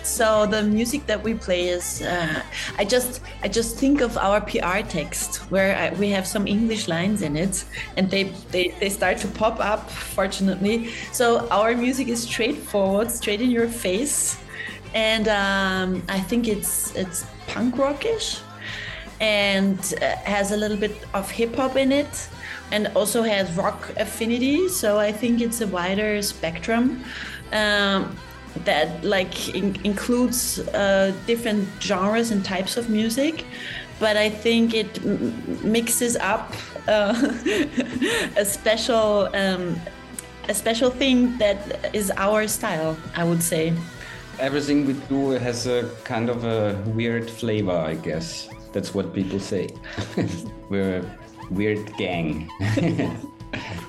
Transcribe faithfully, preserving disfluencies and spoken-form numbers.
So the music that we play is, uh, I just I just think of our P R text where I, we have some English lines in it, and they, they they start to pop up. Fortunately, so our music is straightforward, straight in your face, and um, I think it's it's punk rockish, and uh, has a little bit of hip hop in it, and also has rock affinity. So I think it's a wider spectrum. Um, that like in, includes uh, different genres and types of music, but I think it m- mixes up uh, a special um, a special thing that is our style, I would say. Everything we do has a kind of a weird flavor, I guess. That's what people say. We're a weird gang.